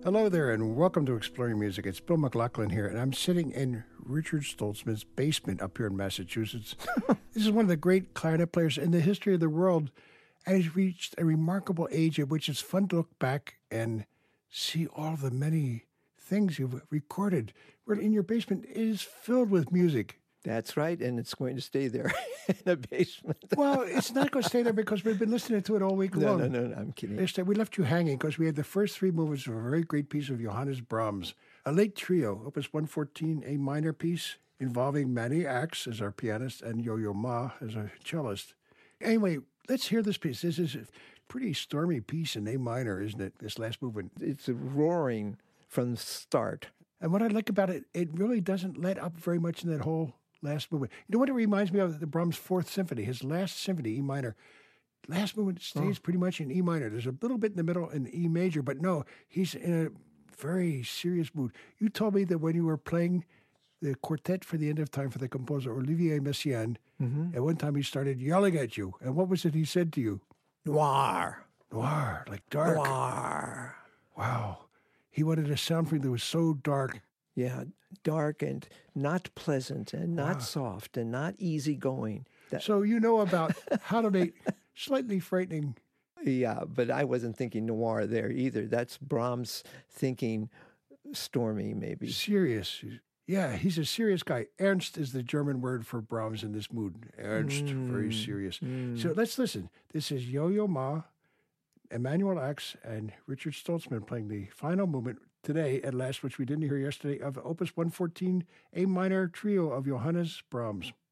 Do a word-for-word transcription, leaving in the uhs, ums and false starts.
Hello there, and welcome to Exploring Music. It's Bill McLaughlin here, and I'm sitting in Richard Stoltzman's basement up here in Massachusetts. This is one of the great clarinet players in the history of the world, and he's reached a remarkable age at which it's fun to look back and see all of the many things you've recorded. We're in your basement. It is filled with music. That's right, and it's going to stay there in the basement. Well, it's not going to stay there because we've been listening to it all week no, long. No, no, no, I'm kidding. It's that we left you hanging because we had the first three movements of a very great piece of Johannes Brahms, a late trio, Opus one fourteen, A minor piece, involving Manny Axe as our pianist and Yo-Yo Ma as a cellist. Anyway, let's hear this piece. This is a pretty stormy piece in A minor, isn't it, this last movement? It's roaring from the start. And what I like about it, it really doesn't let up very much in that whole last movement. You know what it reminds me of? The Brahms' Fourth Symphony, his last symphony, E minor. Last movement stays oh. pretty much in E minor. There's a little bit in the middle in E major, but no, he's in a very serious mood. You told me that when you were playing the quartet for the end of time for the composer Olivier Messiaen, mm-hmm. at one time he started yelling at you. And what was it he said to you? Noir. Noir, like dark. Noir. Wow. He wanted a sound for you that was so dark. Yeah, dark and not pleasant and not wow. soft and not easygoing. That... So you know about how to make slightly frightening. Yeah, but I wasn't thinking noir there either. That's Brahms thinking stormy, maybe. Serious. Yeah, he's a serious guy. Ernst is the German word for Brahms in this mood. Ernst, mm. very serious. Mm. So let's listen. This is Yo-Yo Ma, Emanuel Axe, and Richard Stoltzman playing the final movement today, at last, which we didn't hear yesterday, of Opus one fourteen, A minor trio of Johannes Brahms.